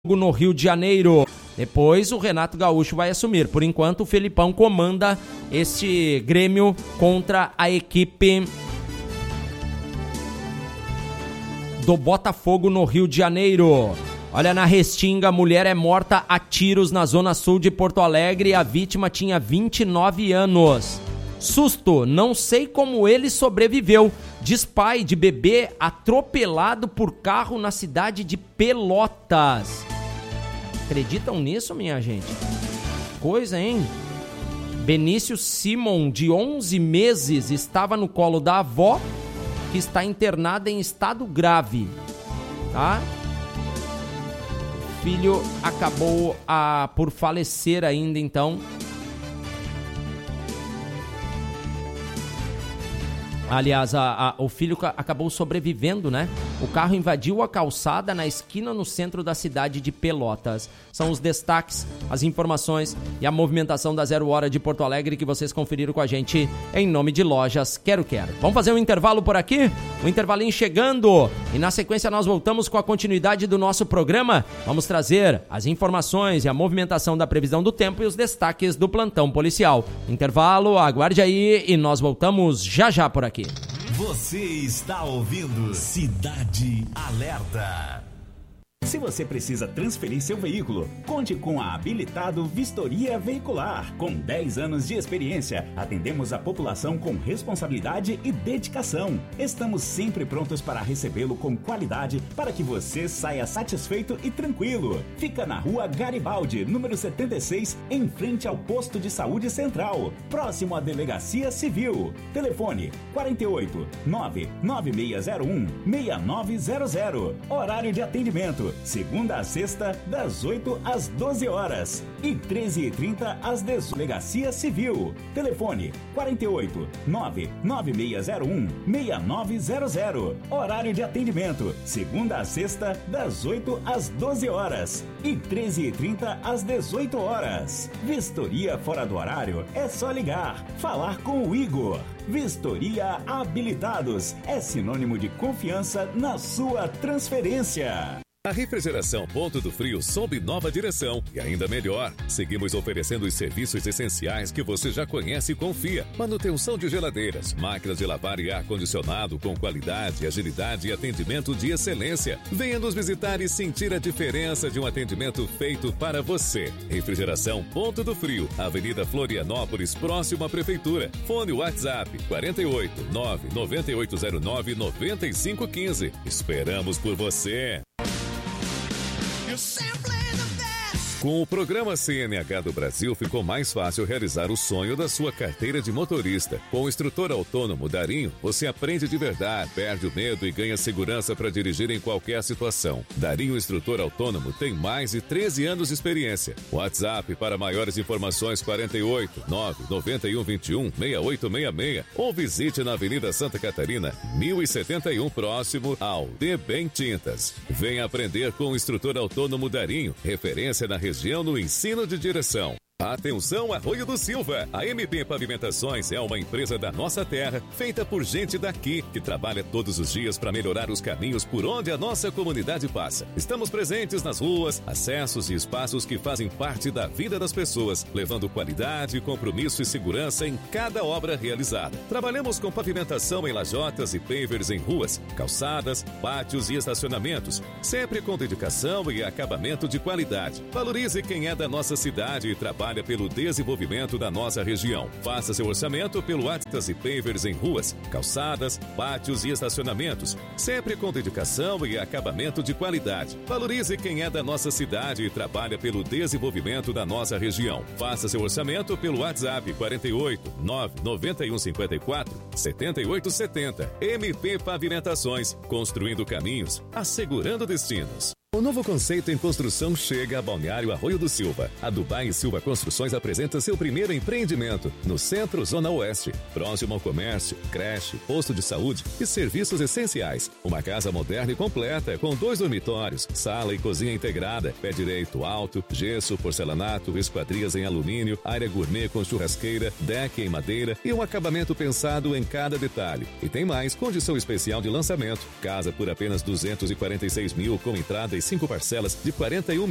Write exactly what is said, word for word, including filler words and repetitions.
no Rio de Janeiro. Depois o Renato Gaúcho vai assumir. Por enquanto o Felipão comanda este Grêmio contra a equipe do Botafogo no Rio de Janeiro. Olha, na Restinga, mulher é morta a tiros na zona sul de Porto Alegre. A vítima tinha vinte e nove anos. Susto, não sei como ele sobreviveu. Diz pai de bebê atropelado por carro na cidade de Pelotas. Acreditam nisso, minha gente? Coisa, hein? Benício Simon, de onze meses, estava no colo da avó, que está internada em estado grave. Tá? O filho acabou a, por falecer ainda, então. Aliás, a, a, o filho acabou sobrevivendo, né? O carro invadiu a calçada na esquina no centro da cidade de Pelotas. São os destaques, as informações e a movimentação da Zero Hora de Porto Alegre que vocês conferiram com a gente em nome de Lojas Quero Quero. Vamos fazer um intervalo por aqui? Um intervalinho chegando. E na sequência nós voltamos com a continuidade do nosso programa. Vamos trazer as informações e a movimentação da previsão do tempo e os destaques do plantão policial. Intervalo, aguarde aí e nós voltamos já já por aqui. Você está ouvindo Cidade Alerta. Se você precisa transferir seu veículo, conte com a Habilitado Vistoria Veicular. Com dez anos de experiência, atendemos a população com responsabilidade e dedicação. Estamos sempre prontos para recebê-lo com qualidade para que você saia satisfeito e tranquilo. Fica na rua Garibaldi, número setenta e seis, em frente ao Posto de Saúde Central, próximo à Delegacia Civil. Telefone quatro oito nove nove seis zero um seis nove zero zero. Horário de atendimento segunda a sexta, das oito às doze horas e treze e trinta às dezoito. Delegacia Civil. Telefone quatro oito nove nove seis zero um seis nove zero zero. Horário de atendimento segunda a sexta, das oito às doze horas e treze e trinta às dezoito horas. Vistoria fora do horário é só ligar, falar com o Igor. Vistoria Habilitados é sinônimo de confiança na sua transferência. A Refrigeração Ponto do Frio sob nova direção e ainda melhor, seguimos oferecendo os serviços essenciais que você já conhece e confia. Manutenção de geladeiras, máquinas de lavar e ar-condicionado com qualidade, agilidade e atendimento de excelência. Venha nos visitar e sentir a diferença de um atendimento feito para você. Refrigeração Ponto do Frio, Avenida Florianópolis, próximo à Prefeitura. Fone WhatsApp quatro oito nove nove oito zero nove nove cinco um cinco. Esperamos por você. Com o programa C N H do Brasil, ficou mais fácil realizar o sonho da sua carteira de motorista. Com o instrutor autônomo Darinho, você aprende de verdade, perde o medo e ganha segurança para dirigir em qualquer situação. Darinho Instrutor Autônomo tem mais de treze anos de experiência. WhatsApp para maiores informações quatro oito nove nove um dois um seis oito seis seis ou visite na Avenida Santa Catarina, mil e setenta e um, próximo ao D Bem Tintas. Venha aprender com o instrutor autônomo Darinho, referência na região no ensino de direção. Atenção, Arroio do Silva! A M P Pavimentações é uma empresa da nossa terra, feita por gente daqui, que trabalha todos os dias para melhorar os caminhos por onde a nossa comunidade passa. Estamos presentes nas ruas, acessos e espaços que fazem parte da vida das pessoas, levando qualidade, compromisso e segurança em cada obra realizada. Trabalhamos com pavimentação em lajotas e pavers em ruas, calçadas, pátios e estacionamentos, sempre com dedicação e acabamento de qualidade. Valorize quem é da nossa cidade e trabalha pelo desenvolvimento da nossa região. Faça seu orçamento pelo WhatsApp e pavers em ruas, calçadas, pátios e estacionamentos, sempre com dedicação e acabamento de qualidade. Valorize quem é da nossa cidade e trabalha pelo desenvolvimento da nossa região. Faça seu orçamento pelo WhatsApp quatro oito nove nove um cinco quatro sete oito sete zero. M P Pavimentações, construindo caminhos, assegurando destinos. O novo conceito em construção chega a Balneário Arroio do Silva. A Dubai e Silva Construções apresenta seu primeiro empreendimento no Centro Zona Oeste, próximo ao comércio, creche, posto de saúde e serviços essenciais. Uma casa moderna e completa, com dois dormitórios, sala e cozinha integrada, pé direito alto, gesso, porcelanato, esquadrias em alumínio, área gourmet com churrasqueira, deck em madeira e um acabamento pensado em cada detalhe. E tem mais, condição especial de lançamento. Casa por apenas duzentos e quarenta e seis mil com entrada e cinco parcelas de quarenta e um